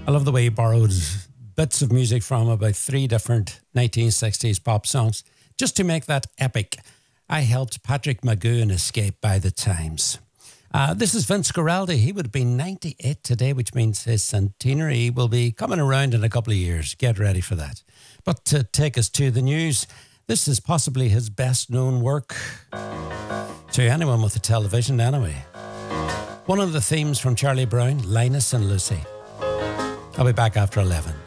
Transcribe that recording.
I love the way he borrowed bits of music from about 3 different 1960s pop songs just to make that epic. I helped Patrick Magoo in Escape by the Times. This is Vince Guaraldi. He would have been 98 today, which means his centenary will be coming around in a couple of years. Get ready for that. But to take us to the news, this is possibly his best known work to anyone with a television anyway. One of the themes from Charlie Brown, Linus and Lucy. I'll be back after 11.